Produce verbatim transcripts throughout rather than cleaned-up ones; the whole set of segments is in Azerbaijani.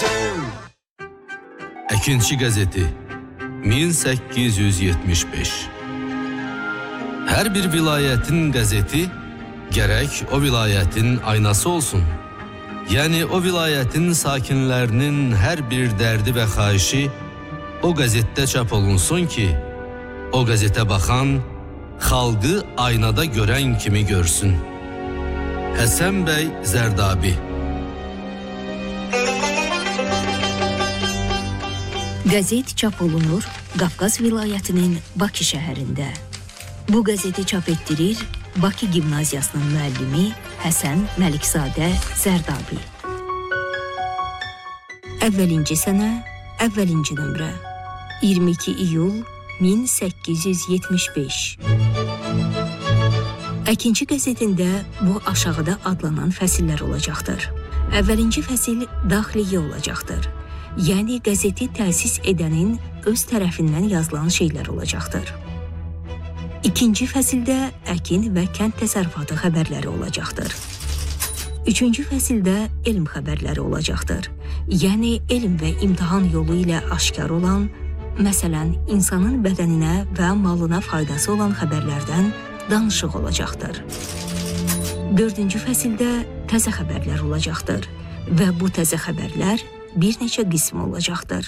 Əkinçi qəzeti min səkkiz yüz yetmiş beş. Hər bir vilayətin qəzeti gərək o vilayətin aynası olsun. Yəni o vilayətin sakinlərinin hər bir dərdi və xahişi o qəzetdə çap olunsun ki, o qəzetə baxan xalqı aynada görən kimi görsün. Həsən bəy Zərdabi. Qəzet çap olunur Qafqaz vilayətinin Bakı şəhərində. Bu qəzeti çap etdirir Bakı Gimnaziyasının müəllimi Həsən Məlikzadə Zərdabi. Əvvəlinci sənə, əvvəlinci nömrə. iyirmi iki iyul min səkkiz yüz yetmiş beş. Əkinçi qəzetində bu aşağıda adlanan fəsillər olacaqdır. Əvvəlinci fəsil daxiliyyə olacaqdır. Yəni qəzeti təsis edənin öz tərəfindən yazılan şeylər olacaqdır. İkinci fəsildə əkin və kənd təsərrüfatı xəbərləri olacaqdır. Üçüncü fəsildə elm xəbərləri olacaqdır. Yəni elm və imtahan yolu ilə aşkar olan, məsələn, insanın bədəninə və malına faydası olan xəbərlərdən danışıq olacaqdır. Dördüncü fəsildə təzə xəbərlər olacaqdır və bu təzə xəbərlər bir neçə qism olacaqdır.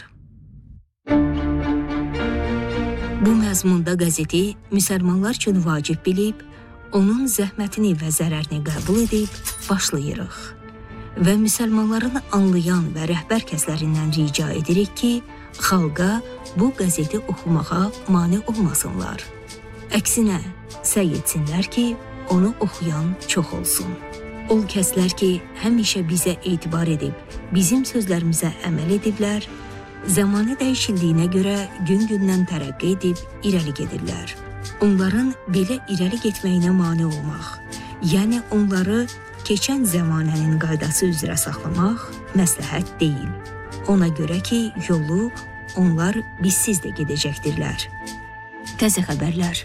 Bu məzmunda qəzeti müsəlmanlar üçün vacib bilib, onun zəhmətini və zərərini qəbul edib başlayırıq. Və müsəlmanların anlayan və rəhbər kəslərindən rica edirik ki, xalqa bu qəzeti oxumağa mane olmasınlar. Əksinə, səy etsinlər ki, onu oxuyan çox olsun. O kəslər ki, həmişə bizə etibar edib, bizim sözlərimizə əməl ediblər, zamanı dəyişildiyinə görə gün-gündən tərəqqi edib irəli gedirlər. Onların belə irəli getməyinə mane olmaq, yəni onları keçən zəmanənin qaydası üzrə saxlamaq məsləhət deyil. Ona görə ki, yolu onlar bizsiz də gedəcəkdirlər. Təzə xəbərlər.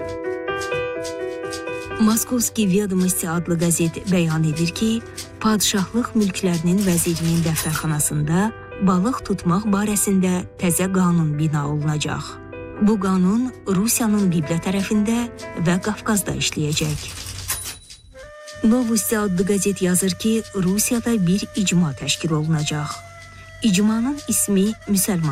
Moskovski Vedomosti adlı qəzet bəyan edir ki, padşahlıq mülklərinin vəzirinin dəftərxanasında balıq tutmaq barəsində təzə qanun bina olunacaq. Bu qanun Rusiyanın qiblə tərəfində və Qafqazda işləyəcək. Novosti adlı qəzet yazır ki, Rusiyada bir icma təşkil olunacaq. İcmanın ismi müsəlman